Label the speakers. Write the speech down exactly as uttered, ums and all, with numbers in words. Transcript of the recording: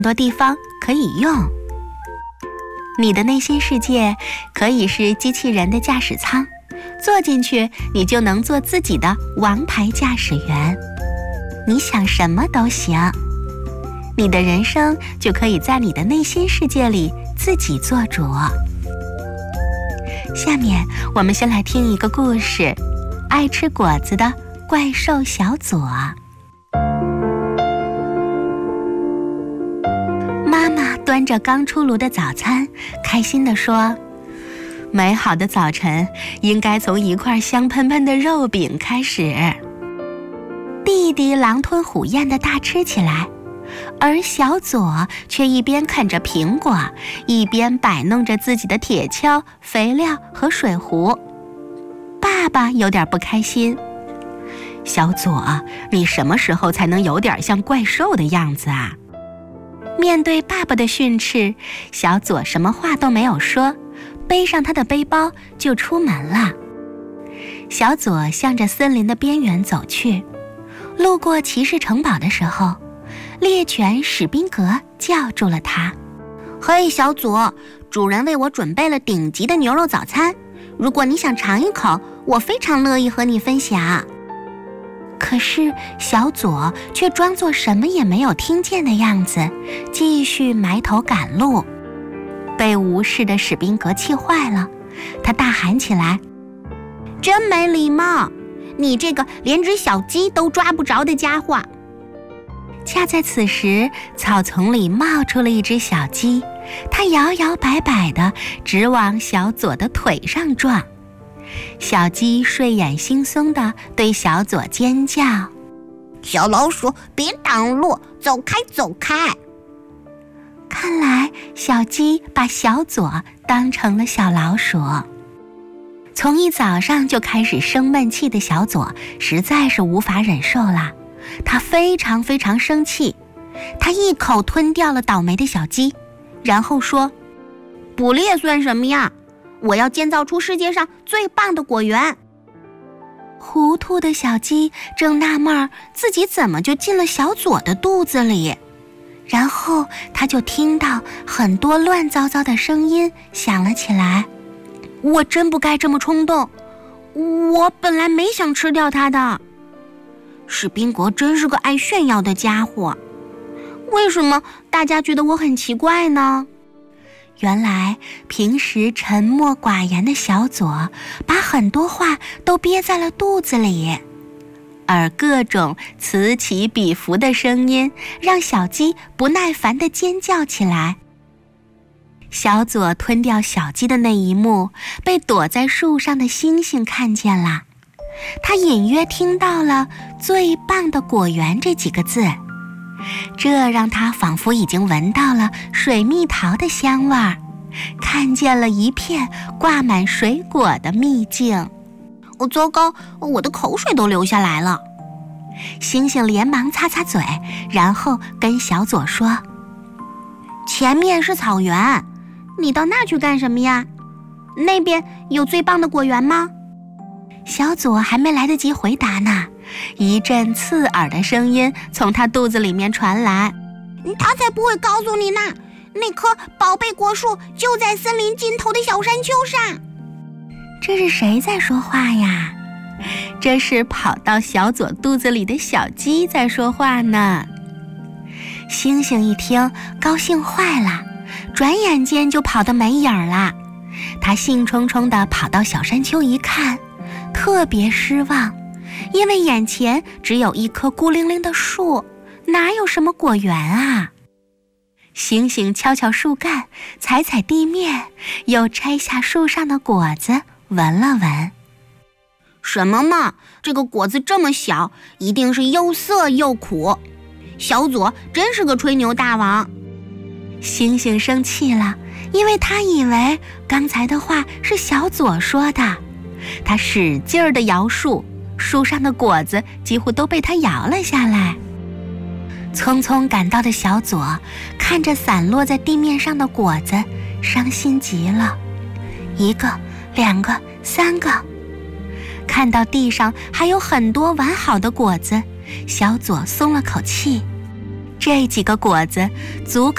Speaker 1: 多地方可以用。你的内心世界可以是机器人的驾驶舱，坐进去你就能做自己的王牌驾驶员，你想什么都行。你的人生就可以在你的内心世界里自己做主。下面我们先来听一个故事，爱吃果子的怪兽小左。妈妈端着刚出炉的早餐，开心地说，美好的早晨应该从一块香喷喷的肉饼开始。弟弟狼吞虎咽地大吃起来，而小左却一边啃着苹果，一边摆弄着自己的铁锹、肥料和水壶。爸爸有点不开心，小左，你什么时候才能有点像怪兽的样子啊？面对爸爸的训斥，小左什么话都没有说，背上他的背包就出门了。小左向着森林的边缘走去，路过骑士城堡的时候，猎犬史宾格叫住了他。嘿，小左，主人为我准备了顶级的牛肉早餐，如果你想尝一口，我非常乐意和你分享。可是小左却装作什么也没有听见的样子，继续埋头赶路。被无视的史宾格气坏了，他大喊起来，真没礼貌，你这个连只小鸡都抓不着的家伙。恰在此时，草丛里冒出了一只小鸡，它摇摇摆摆地直往小左的腿上撞。小鸡睡眼惺忪地对小左尖叫，
Speaker 2: 小老鼠，别挡路，走开走开。
Speaker 1: 看来小鸡把小左当成了小老鼠。从一早上就开始生闷气的小左实在是无法忍受了，他非常非常生气，他一口吞掉了倒霉的小鸡，然后说，捕猎算什么呀？我要建造出世界上最棒的果园。糊涂的小鸡正纳闷自己怎么就进了小左的肚子里，然后他就听到很多乱糟糟的声音响了起来。我真不该这么冲动，我本来没想吃掉它的。史宾格真是个爱炫耀的家伙，为什么大家觉得我很奇怪呢？原来平时沉默寡言的小左把很多话都憋在了肚子里，而各种此起彼伏的声音让小鸡不耐烦地尖叫起来。小左吞掉小鸡的那一幕被躲在树上的星星看见了，他隐约听到了最棒的果园这几个字，这让他仿佛已经闻到了水蜜桃的香味儿，看见了一片挂满水果的秘境。哦，糟糕，我的口水都流下来了。星星连忙擦擦嘴，然后跟小左说，前面是草原，你到那儿去干什么呀？那边有最棒的果园吗？小左还没来得及回答呢，一阵刺耳的声音从他肚子里面传来，
Speaker 2: 他才不会告诉你呢，那棵宝贝果树就在森林尽头的小山丘上。
Speaker 1: 这是谁在说话呀？这是跑到小左肚子里的小鸡在说话呢。星星一听高兴坏了，转眼间就跑得没影儿了。他兴冲冲地跑到小山丘一看，特别失望，因为眼前只有一棵孤零零的树，哪有什么果园啊？星星敲敲树干，踩踩地面，又摘下树上的果子闻了闻。什么嘛，这个果子这么小，一定是又涩又苦。小左真是个吹牛大王。星星生气了，因为他以为刚才的话是小左说的。他使劲儿地摇树，树上的果子几乎都被他摇了下来。匆匆赶到的小左看着散落在地面上的果子，伤心极了。一个，两个，三个。看到地上还有很多完好的果子，小左松了口气。这几个果子足